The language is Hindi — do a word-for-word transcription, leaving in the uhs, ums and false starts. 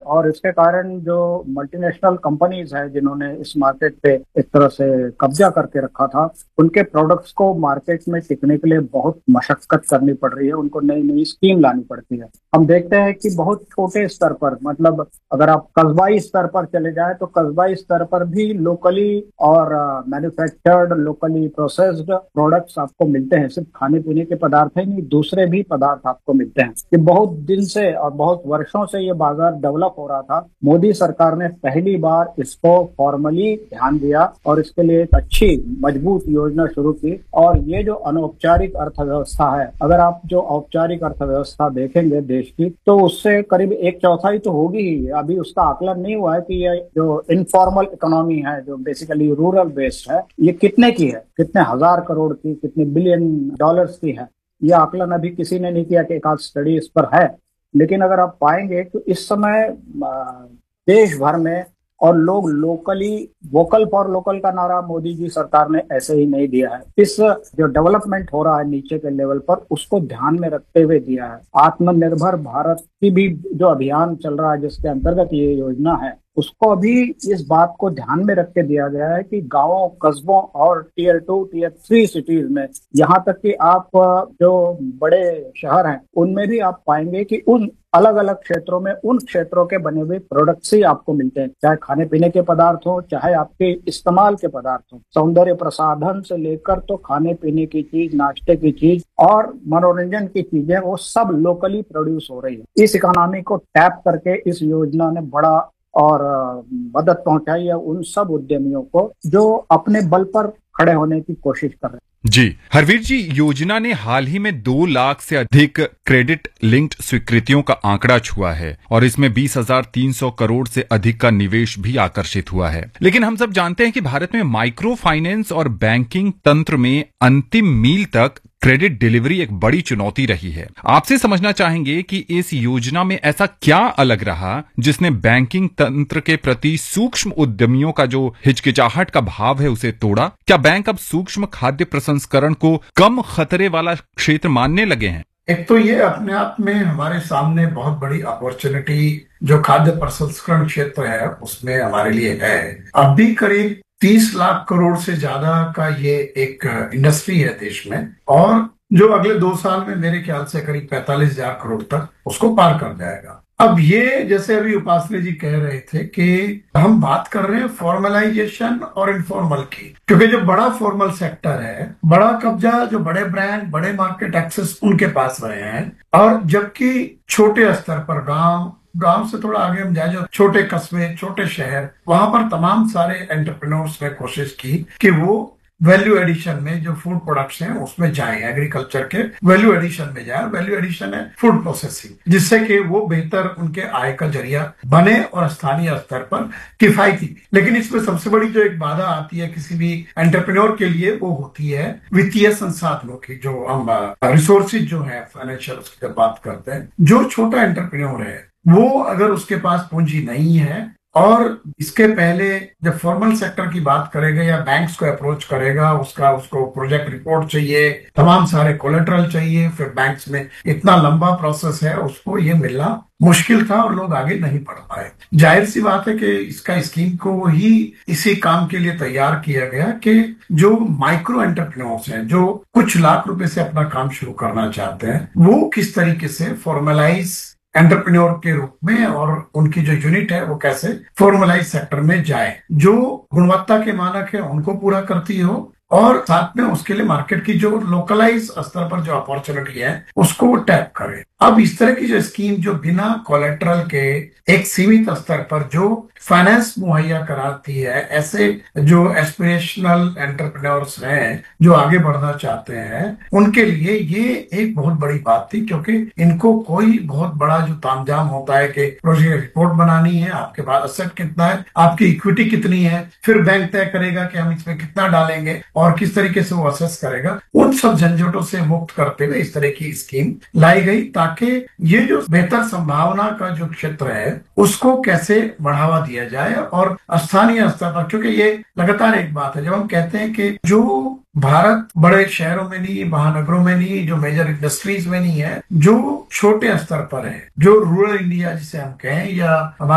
और इसके कारण जो मल्टीनेशनल कंपनीज है जिन्होंने इस मार्केट पे एक तरह से कब्जा करके रखा था, उनके प्रोडक्ट्स को मार्केट में टिकने के लिए बहुत मशक्कत करनी पड़ रही है, उनको नई नई स्कीम लानी पड़ती है। हम देखते हैं कि बहुत छोटे स्तर पर, मतलब अगर आप कस्बाई स्तर पर चले जाए तो कस्बाई स्तर पर भी लोकली और मैन्युफैक्चर्ड, लोकली प्रोसेस्ड प्रोडक्ट्स आपको मिलते हैं। सिर्फ खाने पीने के पदार्थ ही नहीं, दूसरे भी पदार्थ आपको मिलते हैं। ये बहुत दिन से और बहुत वर्षों से ये बाजार डेवलप हो रहा था। मोदी सरकार ने पहली बार इसको फॉर्मली ध्यान दिया और इसके लिए एक अच्छी मजबूत योजना शुरू की। और ये जो अनौपचारिक अर्थव्यवस्था है, अगर आप जो औपचारिक अर्थव्यवस्था देखेंगे देश की, तो उससे करीब एक चौथाई तो होगी ही। अभी उसका आकलन नहीं हुआ है कि ये जो इनफॉर्मल इकोनॉमी है, जो बेसिकली रूरल बेस्ड है, ये कितने की है, कितने हजार करोड़ की, कितने बिलियन डॉलर्स की है। ये आकलन अभी किसी ने नहीं किया कि एक आध स्टडी इस पर है। लेकिन अगर आप पाएंगे तो इस समय देश भर में, और लोग लोकली, वोकल फॉर लोकल का नारा मोदी जी सरकार ने ऐसे ही नहीं दिया है। इस जो डेवलपमेंट हो रहा है नीचे के लेवल पर, उसको ध्यान में रखते हुए दिया है। आत्मनिर्भर भारत की भी जो अभियान चल रहा है, जिसके अंतर्गत ये योजना है, उसको भी इस बात को ध्यान में रख के दिया गया है कि गांवों, कस्बों और tier two tier three cities में, यहाँ तक कि आप जो बड़े शहर हैं उनमें भी आप पाएंगे कि उन अलग अलग क्षेत्रों में उन क्षेत्रों के बने हुए प्रोडक्ट्स ही आपको मिलते हैं। चाहे खाने पीने के पदार्थ हो, चाहे आपके इस्तेमाल के पदार्थ हो, सौंदर्य प्रसाधन से लेकर तो खाने पीने की चीज, नाश्ते की चीज और मनोरंजन की चीजें, वो सब लोकली प्रोड्यूस हो रही है। इस इकोनॉमी को टैप करके इस योजना ने बड़ा और मदद पहुंचाई है उन सब उद्यमियों को जो अपने बल पर खड़े होने की कोशिश कर रहे हैं। जी हरवीर जी, योजना ने हाल ही में दो लाख से अधिक क्रेडिट लिंक्ड स्वीकृतियों का आंकड़ा छुआ है और इसमें बीस हजार तीन सौ करोड़ से अधिक का निवेश भी आकर्षित हुआ है। लेकिन हम सब जानते हैं कि भारत में माइक्रो फाइनेंस और बैंकिंग तंत्र में अंतिम मील तक क्रेडिट डिलीवरी एक बड़ी चुनौती रही है। आपसे समझना चाहेंगे कि इस योजना में ऐसा क्या अलग रहा जिसने बैंकिंग तंत्र के प्रति सूक्ष्म उद्यमियों का जो हिचकिचाहट का भाव है उसे तोड़ा? क्या बैंक अब सूक्ष्म खाद्य प्रसंस्करण को कम खतरे वाला क्षेत्र मानने लगे हैं? एक तो ये अपने आप में हमारे सामने बहुत बड़ी अपॉर्चुनिटी जो खाद्य प्रसंस्करण क्षेत्र है उसमें हमारे लिए है। अब भी करीब तीस लाख करोड़ से ज्यादा का ये एक इंडस्ट्री है देश में, और जो अगले दो साल में मेरे ख्याल से करीब पैंतालीस हजार करोड़ तक उसको पार कर जाएगा। अब ये जैसे अभी उपासने जी कह रहे थे कि हम बात कर रहे हैं फॉर्मलाइजेशन और इनफॉर्मल की, क्योंकि जो बड़ा फॉर्मल सेक्टर है, बड़ा कब्जा जो बड़े ब्रांड, बड़े मार्केट एक्सेस उनके पास रहे हैं, और जबकि छोटे स्तर पर गांव गांव से थोड़ा आगे हम जाए, जो छोटे कस्बे, छोटे शहर, वहां पर तमाम सारे एंटरप्रेन्योर्स ने कोशिश की कि वो वैल्यू एडिशन में जो फूड प्रोडक्ट्स हैं उसमें जाएं, एग्रीकल्चर के वैल्यू एडिशन में जाए। वैल्यू एडिशन है फूड प्रोसेसिंग, जिससे कि वो बेहतर उनके आय का जरिया बने और स्थानीय स्तर पर किफायती। लेकिन इसमें सबसे बड़ी जो एक बाधा आती है किसी भी एंटरप्रेन्योर के लिए, वो होती है वित्तीय संसाधनों की। जो हम रिसोर्सेज जो है फाइनेंशियल, उसकी जब बात करते हैं, जो छोटा एंटरप्रेन्योर है वो अगर उसके पास पूंजी नहीं है, और इसके पहले जब फॉर्मल सेक्टर की बात करेगा या बैंक्स को अप्रोच करेगा, उसका उसको प्रोजेक्ट रिपोर्ट चाहिए, तमाम सारे कोलेटरल चाहिए, फिर बैंक्स में इतना लंबा प्रोसेस है, उसको ये मिलना मुश्किल था और लोग आगे नहीं बढ़ पाए। जाहिर सी बात है कि इसका स्कीम को ही इसी काम के लिए तैयार किया गया कि जो माइक्रो एंटरप्रेन्योर्स हैं, जो कुछ लाख रुपए से अपना काम शुरू करना चाहते हैं, वो किस तरीके से फॉर्मलाइज एंटरप्रेन्योर के रूप में, और उनकी जो यूनिट है वो कैसे फॉर्मलाइज सेक्टर में जाए, जो गुणवत्ता के मानक है उनको पूरा करती हो, और साथ में उसके लिए मार्केट की जो लोकलाइज स्तर पर जो अपॉर्चुनिटी है उसको टैप करे। अब इस तरह की जो स्कीम जो बिना कोलेटरल के एक सीमित स्तर पर जो फाइनेंस मुहैया कराती है, ऐसे जो एस्पिरेशनल एंटरप्रेन्योर्स हैं जो आगे बढ़ना चाहते हैं, उनके लिए ये एक बहुत बड़ी बात थी। क्योंकि इनको कोई बहुत बड़ा जो तामझाम होता है कि प्रोजेक्ट रिपोर्ट बनानी है, आपके पास असेट कितना है, आपकी इक्विटी कितनी है, फिर बैंक तय करेगा कि हम इसमें कितना डालेंगे और किस तरीके से वो असेस करेगा, उन सब झंझटों से मुक्त करते हुए इस तरह की स्कीम लाई गई, ताकि ये जो बेहतर संभावना का जो क्षेत्र है उसको कैसे बढ़ावा दिया जाए और स्थानीय स्तर पर। क्योंकि ये लगातार एक बात है, जब हम कहते हैं कि जो भारत बड़े शहरों में नहीं, महानगरों में नहीं, जो मेजर इंडस्ट्रीज में नहीं है, जो छोटे स्तर पर है, जो रूरल इंडिया जिसे हम कहें, या